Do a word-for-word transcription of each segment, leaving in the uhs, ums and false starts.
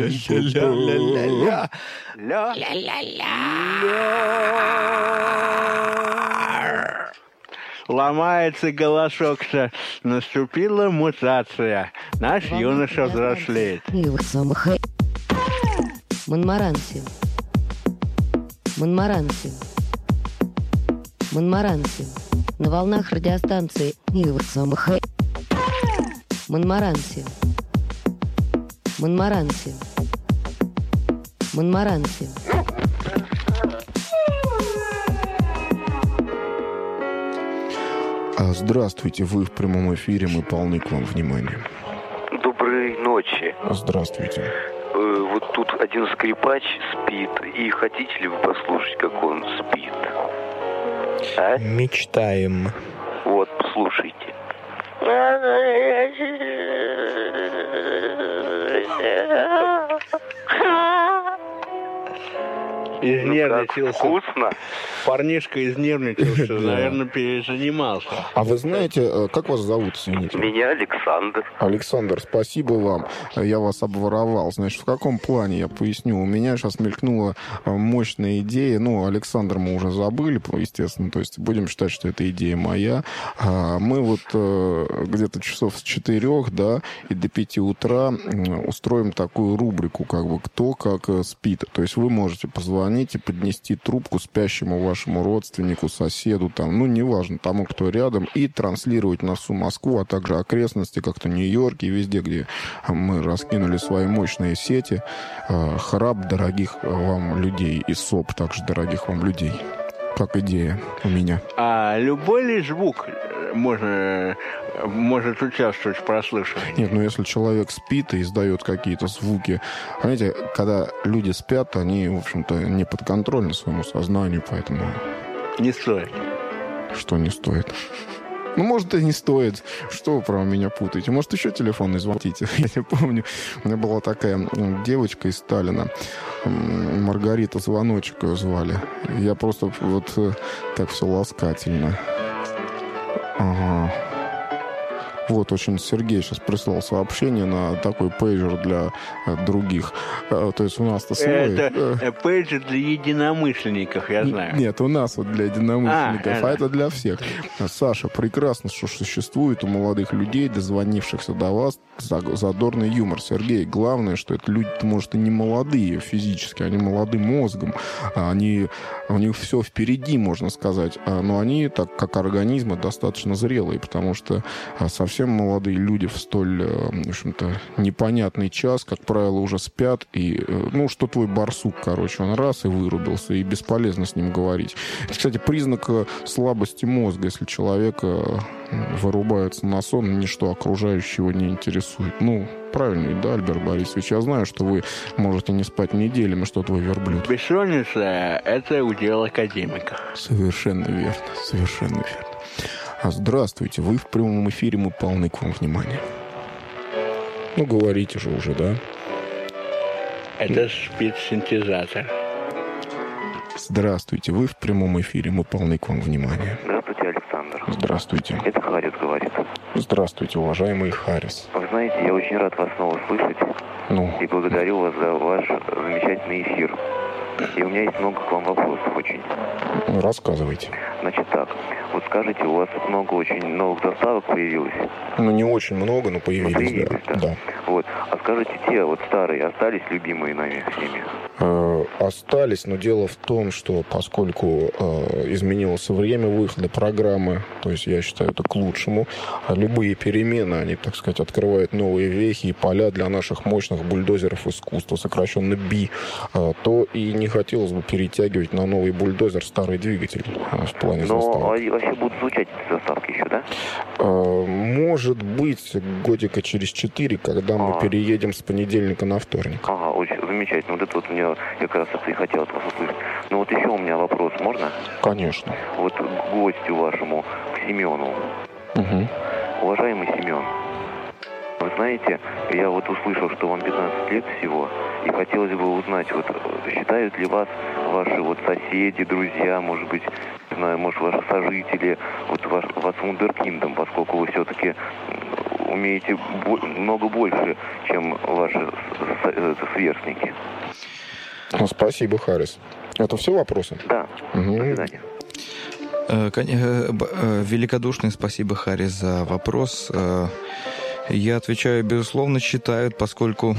Ломается голосок-то, наступила мутация. Наш юноша взрослеет. Монмаранси. Монмаранси. Монмаранси. На волнах радиостанции Монмаранси. Монмаранси. Монмаранси. Здравствуйте, вы в прямом эфире, мы полны к вам внимания. Доброй ночи. Здравствуйте. Э, вот тут один скрипач спит, и хотите ли вы послушать, как он спит? А? Мечтаем. Вот, слушайте. Изнервничался. Ну, вкусно. Парнишка изнервничался, наверное, перезанимался. А вы знаете, как вас зовут, извините? Меня Александр. Александр, спасибо вам. Я вас обворовал. Значит, в каком плане, я поясню. У меня сейчас мелькнула мощная идея. Ну, Александр мы уже забыли, естественно. То есть будем считать, что это идея моя. Мы вот где-то часов с четырех, да, и до пяти утра устроим такую рубрику, как бы, кто как спит. То есть вы можете позвонить и поднести трубку спящему вашему родственнику, соседу, там, ну, неважно, тому, кто рядом, и транслировать на всю Москву, а также окрестности, как-то Нью-Йорк и везде, где мы раскинули свои мощные сети. Храп дорогих вам людей и соп также дорогих вам людей. Как идея у меня. А любой ли звук можно, может участвовать в прослушивании? Нет, ну если человек спит и издает какие-то звуки... Понимаете, когда люди спят, они, в общем-то, не подконтрольны своему сознанию, поэтому... Не стоит. Что не стоит? Ну, может, и не стоит. Что вы про меня путаете? Может, еще телефонный звоните? Я не помню. У меня была такая девочка из Сталина. Маргарита Звоночек ее звали. Я просто вот так все ласкательно. Ага. Вот, очень Сергей сейчас прислал сообщение на такой пейджер для других. То есть у нас-то свой... Это пейджер для единомышленников, я знаю. Нет, у нас вот для единомышленников, а, а это для всех. Саша, прекрасно, что существует у молодых людей, дозвонившихся до вас, задорный юмор. Сергей, главное, что это люди, может, и не молодые физически, они молоды мозгом. Они, у них все впереди, можно сказать. Но они, так как организмы, достаточно зрелые, потому что совсем Совсем молодые люди в столь, в общем-то, непонятный час, как правило, уже спят. И, ну, что твой барсук, короче, он раз и вырубился, и бесполезно с ним говорить. Это, кстати, признак слабости мозга, если человек вырубается на сон, ничто окружающего не интересует. Ну, правильно, да, Альберт Борисович? Я знаю, что вы можете не спать неделями, что твой верблюд. Бессонница – это удел академика. Совершенно верно, совершенно верно. Здравствуйте, вы в прямом эфире, мы полны к вам внимания. Ну, говорите же уже, да? Это спид-синтезатор. Здравствуйте, вы в прямом эфире, мы полны к вам внимания. Здравствуйте, Александр. Здравствуйте. Это Харис говорит. Здравствуйте, уважаемый Харис. Вы знаете, я очень рад вас снова слышать. Ну? И благодарю вас за ваш замечательный эфир. И у меня есть много к вам вопросов очень. Рассказывайте. Значит так, вот скажите, у вас много очень новых доставок появилось? Ну, не очень много, но появились, появились да. да. да. Вот, а скажите, те вот старые остались любимые нами всеми? Э, остались, но дело в том, что поскольку э, изменилось время выхода программы, то есть я считаю это к лучшему, а любые перемены, они, так сказать, открывают новые вехи и поля для наших мощных бульдозеров искусства, сокращенно би, э, то и не хотелось бы перетягивать на новый бульдозер старый двигатель э, в плане но заставок. Но вообще будут звучать эти заставки еще, да? Э, может быть, годика через четыре, когда мы а. переедем с понедельника на вторник. Ага, очень замечательно. Вот это вот мне, я как раз это и хотел от вас услышать. Ну вот еще у меня вопрос, можно? Конечно. Вот к гостю вашему, к Семену. Угу. Уважаемый Семен, вы знаете, я вот услышал, что вам пятнадцать лет всего, и хотелось бы узнать, вот считают ли вас ваши вот соседи, друзья, может быть, не знаю, может, ваши сожители, вот ваш, вас вундеркиндом, поскольку вы все-таки умеете бо- много больше, чем ваши с- с- сверстники. Ну, спасибо, Харрис. Это все вопросы? Да. Угу. До свидания. Э, кон- э, б- э, Великодушное спасибо, Харрис, за вопрос. Э, Я отвечаю, безусловно, считают, поскольку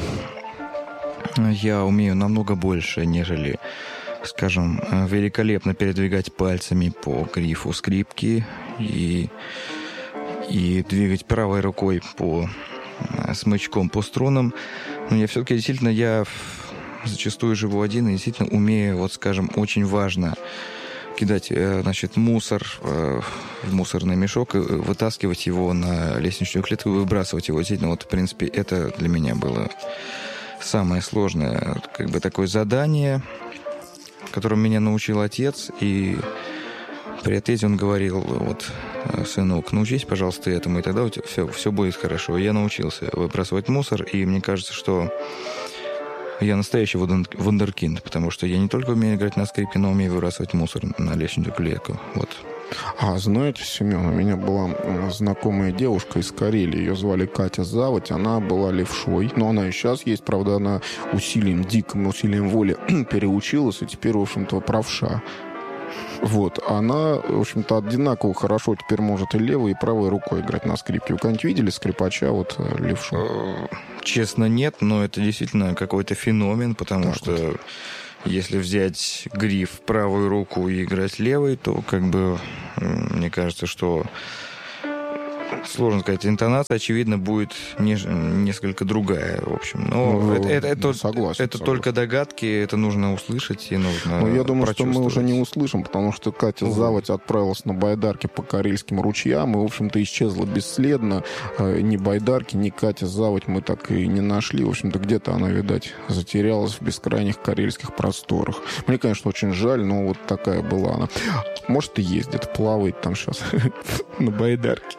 я умею намного больше, нежели, скажем, э, великолепно передвигать пальцами по грифу скрипки и, и двигать правой рукой по э, смычком по струнам. Но я все-таки действительно, я зачастую живу один и действительно умею, вот, скажем, очень важно кидать, значит, мусор э, в мусорный мешок и вытаскивать его на лестничную клетку и выбрасывать его. Действительно, вот, в принципе, это для меня было самое сложное, как бы, такое задание, которому меня научил отец. И при отъезде он говорил: вот, сынок, научись, пожалуйста, этому, и тогда у тебя все, все будет хорошо. И я научился выбрасывать мусор, и мне кажется, что я настоящий вундеркинд, потому что я не только умею играть на скрипке, но умею выбрасывать мусор на лестничную клетку. Вот. А знаете, Семен, у меня была знакомая девушка из Карелии, ее звали Катя Заводь, она была левшой, но она и сейчас есть, правда, она усилием, диким усилием воли переучилась, и теперь, в общем-то, правша. Вот, она, в общем-то, одинаково хорошо теперь может и левой, и правой рукой играть на скрипке. Вы когда-нибудь видели скрипача, вот, левшу? Честно, нет, но это действительно какой-то феномен, потому так что вот, если взять гриф в правую руку и играть левой, то, как бы, мне кажется, что сложно сказать, интонация, очевидно, будет не, несколько другая, в общем. Но ну, это, это, это, согласен, это согласен. Только догадки, это нужно услышать и нужно Но я думаю, что мы уже не услышим, потому что Катя угу. Заводь отправилась на байдарке по Карельским ручьям и, в общем-то, исчезла бесследно. Ни байдарки, ни Катя Заводь мы так и не нашли. В общем-то, где-то она, видать, затерялась в бескрайних карельских просторах. Мне, конечно, очень жаль, но вот такая была она. Может, и ездит, плавает там сейчас на байдарке.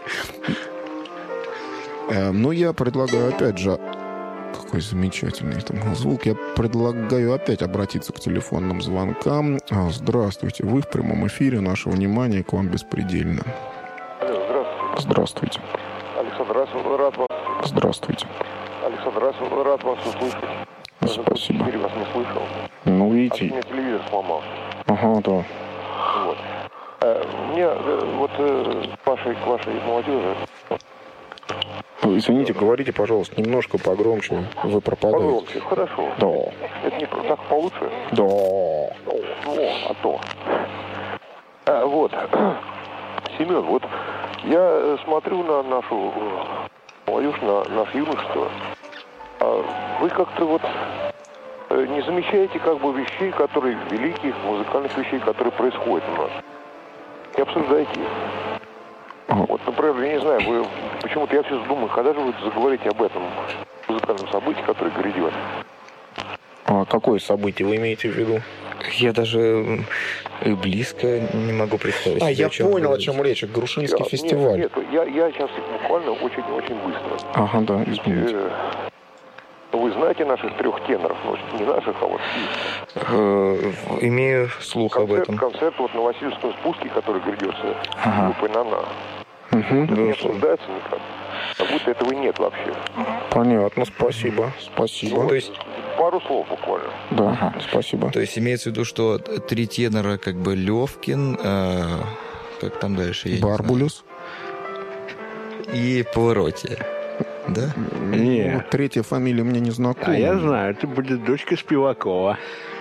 Но я предлагаю, опять же, какой замечательный там звук, я предлагаю опять обратиться к телефонным звонкам. Здравствуйте, вы в прямом эфире, наше внимание к вам беспредельно. Алло, здравствуйте. Здравствуйте. Александр, раз, рад вас. Здравствуйте. Александр, раз, рад вас услышать. Спасибо. Я вас не слышал. Ну, видите. А у меня телевизор сломался. Ага, да. Вот. Мне вот к вашей, к вашей молодежи... Извините, говорите, пожалуйста, немножко погромче. Вы пропадаете. Погромче, хорошо. Да. Это не так получше? Да. Ну, а то. А, вот. Семен, вот я смотрю на нашу молодежь, на наше юношество. А вы как-то вот не замечаете как бы вещей, которые, великих музыкальных вещей, которые происходят у нас? Не обсуждаете их. Вот, например, я не знаю, вы почему-то я все думаю, когда же вы заговорите об этом музыкальном событии, которое грядет? А какое событие вы имеете в виду? Я даже и близко не могу представить. А, я чем понял, говорить. о чем речь. Грушинский я, фестиваль. Нет, нет, я, я сейчас буквально очень-очень быстро. Ага, да, извините. Э, вы знаете наших трех теноров? Ну, не наших, а вот э, имею слух концерт, об этом. Концерт вот на Васильевском спуске, который грядется, Ага. группой «Нана». Угу. Это не обсуждается никак. Как будто этого нет вообще. Понятно, спасибо. Спасибо. Ну, то есть... Пару слов буквально. Да, ага, спасибо. То есть имеется в виду, что три тенора, как бы Левкин, э, как там дальше? Я Барбулюс. И Повороте. Да? Нет. Ну, третья фамилия мне не знакома. А я знаю, это будет дочка Спивакова.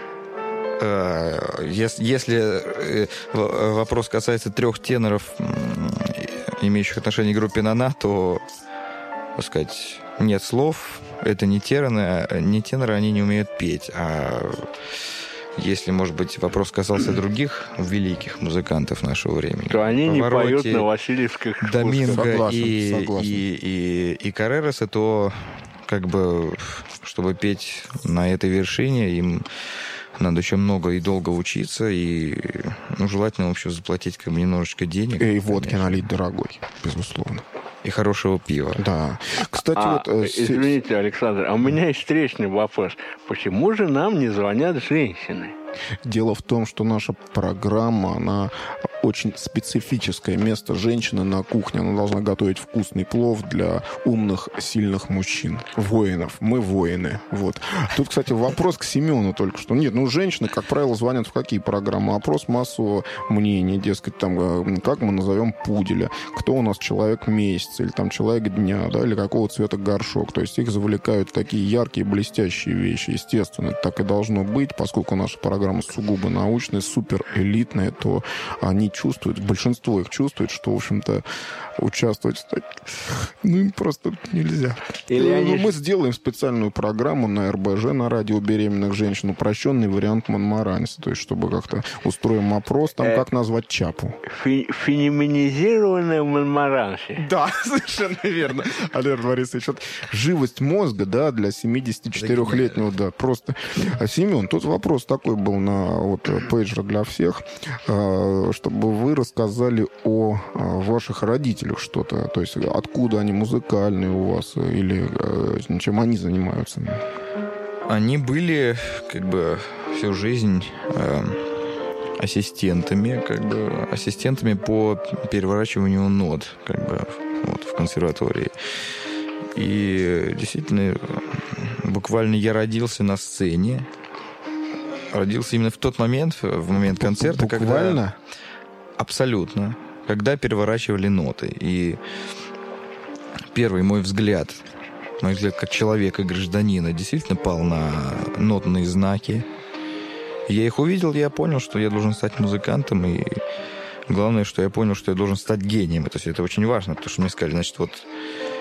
Если, если вопрос касается трех теноров, имеющих отношение к группе «Нана», то, так сказать, нет слов. Это не теноры, не теноры, они не умеют петь. А если, может быть, вопрос касался других великих музыкантов нашего времени, то они не Повороте, поют на Васильевских спусках. Доминго Согласен, и, согласен. и, и, и Карререса, то, как бы, чтобы петь на этой вершине, им надо еще много и долго учиться, и, ну, желательно вообще заплатить как бы немножечко денег. И водки налить дорогой, безусловно. И хорошего пива. Да. Кстати, А, вот... э, извините, Александр, а у меня есть встречный вопрос. Почему же нам не звонят женщины? Дело в том, что наша программа, она очень специфическое место женщины на кухне. Она должна готовить вкусный плов для умных, сильных мужчин. Воинов. Мы воины. Вот. Тут, кстати, вопрос к Семену только что. Нет, ну, женщины, как правило, звонят в какие программы? Опрос массового мнения, дескать, там, как мы назовем пуделя, кто у нас человек месяца, или там человек дня, да, или какого цвета горшок. То есть их завлекают такие яркие, блестящие вещи. Естественно, так и должно быть, поскольку наша программа сугубо научная, супер элитная, то они чувствуют, большинство их чувствует, что, в общем-то, участвовать в так... ну, им просто нельзя. Или ну, они... Мы сделаем специальную программу на эр бэ жэ, на радио беременных женщин, упрощенный вариант Монмаранси, то есть чтобы как-то устроим опрос, там, как назвать Чапу. Фи- феноменизированная Монмаранси. Да, совершенно верно. Александр Борисович, вот живость мозга, да, для семидесятичетырёхлетнего, да, просто. А, Семен, тут вопрос такой был на вот пейджер для всех, чтобы вы рассказали о ваших родителях что-то, то есть откуда они музыкальные у вас или чем они занимаются? Они были как бы всю жизнь э, ассистентами, как бы ассистентами по переворачиванию нот, как бы вот в консерватории. И действительно, буквально я родился на сцене. Родился именно в тот момент, в момент концерта, буквально? Когда... Абсолютно. Когда переворачивали ноты. И первый мой взгляд, мой взгляд как человека, гражданина, действительно пал на нотные знаки. Я их увидел, я понял, что я должен стать музыкантом. И главное, что я понял, что я должен стать гением. То есть это очень важно, потому что мне сказали, значит, вот